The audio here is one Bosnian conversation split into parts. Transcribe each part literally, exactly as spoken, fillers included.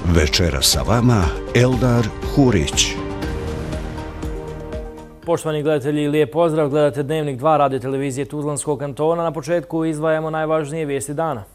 Večera sa vama Eldar Hurić. Poštovani gledatelji, lijep pozdrav. Gledate Dnevnik dva radio televizije Tuzlanskog kantona. Na početku izdvajamo najvažnije vijesti dana.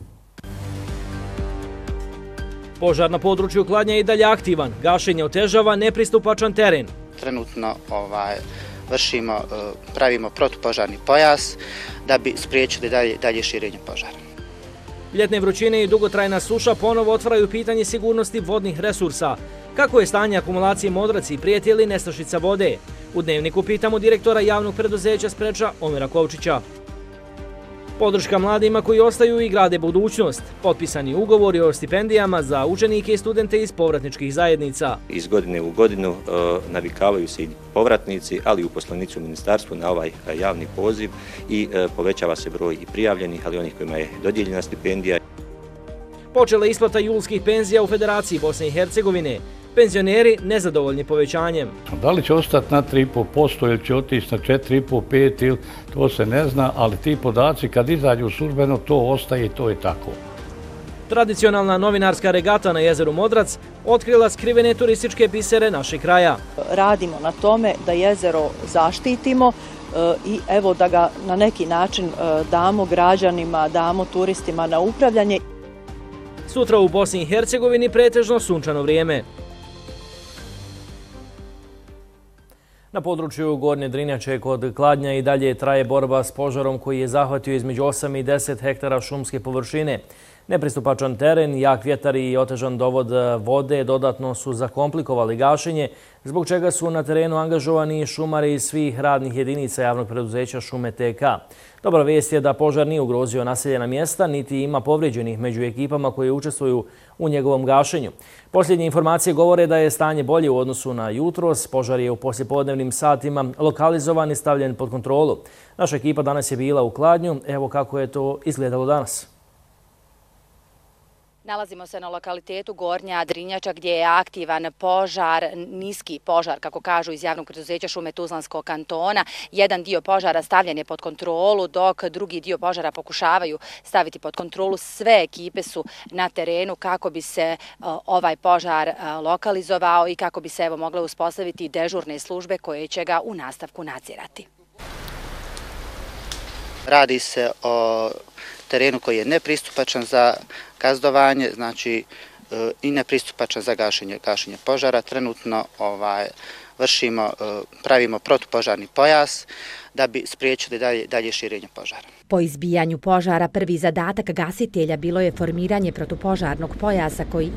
Požar na području Kladnja je i dalje aktivan. Gašenje otežava nepristupačan teren. Trenutno ovaj, vršimo, pravimo protupožarni pojas da bi spriječili dalje, dalje širenje požara. Ljetne vrućine i dugotrajna suša ponovo otvaraju pitanje sigurnosti vodnih resursa. Kako je stanje akumulacije Modrac i prijeti li nestašica vode? U Dnevniku pitamo direktora javnog preduzeća Spreča Omera Kovčića. Podrška mladima koji ostaju i grade budućnost. Potpisani ugovori o stipendijama za učenike i studente iz povratničkih zajednica. Iz godine u godinu e, navikavaju se i povratnici, ali i uposlenici u ministarstvu na ovaj javni poziv i e, povećava se broj i prijavljenih, ali onih kojima je dodijeljena stipendija. Počela je isplata julskih penzija u Federaciji Bosne i Hercegovine. Penzioneri nezadovoljni povećanjem. Da li će ostati na tri i pol posto ili će otići na četiri i pol, pet ili to se ne zna, ali ti podaci kad izađu službeno to ostaje i to je tako. Tradicionalna novinarska regata na jezeru Modrac otkrila skrivene turističke bisere našeg kraja. Radimo na tome da jezero zaštitimo i evo da ga na neki način damo građanima, damo turistima na upravljanje. Sutra u Bosni i Hercegovini pretežno sunčano vrijeme. Na području Gornje Drinjače kod Kladnja i dalje traje borba s požarom koji je zahvatio između osam i deset hektara šumske površine. Nepristupačan teren, jak vjetar i otežan dovod vode dodatno su zakomplikovali gašenje, zbog čega su na terenu angažovani šumari iz svih radnih jedinica javnog preduzeća Šume T K. Dobra vijest je da požar nije ugrozio naseljena mjesta, niti ima povrijeđenih među ekipama koje učestvuju u njegovom gašenju. Posljednje informacije govore da je stanje bolje u odnosu na jutros. Požar je u poslijepodnevnim satima lokalizovan i stavljen pod kontrolu. Naša ekipa danas je bila u Kladnju. Evo kako je to izgledalo danas. Nalazimo se na lokalitetu Gornja Drinjača gdje je aktivan požar, niski požar, kako kažu iz javnog preduzeća Šume Tuzlanskog kantona. Jedan dio požara stavljen je pod kontrolu, dok drugi dio požara pokušavaju staviti pod kontrolu. Sve ekipe su na terenu kako bi se ovaj požar lokalizovao i kako bi se evo mogle uspostaviti dežurne službe koje će ga u nastavku nadzirati. Radi se o terenu koji je nepristupačan za gazdovanje, znači i nepristupačan za gašenje, gašenje požara. Trenutno ovaj, vršimo, pravimo protupožarni pojas da bi spriječili dalje, dalje širenje požara. Po izbijanju požara prvi zadatak gasitelja bilo je formiranje protupožarnog pojasa koji